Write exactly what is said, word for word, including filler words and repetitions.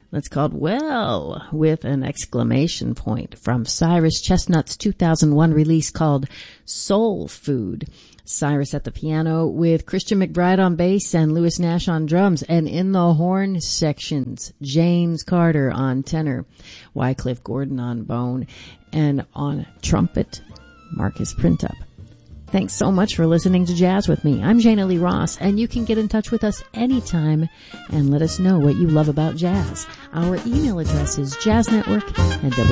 That's called Well, with an exclamation point, from Cyrus Chestnut's two thousand one release called Soul Food. Cyrus at the piano with Christian McBride on bass and Lewis Nash on drums, and in the horn sections, James Carter on tenor, Wycliffe Gordon on bone, and on trumpet, Marcus Printup. Thanks so much for listening to Jazz with me. I'm Jana Lee Ross, and you can get in touch with us anytime and let us know what you love about jazz. Our email address is jazznetwork at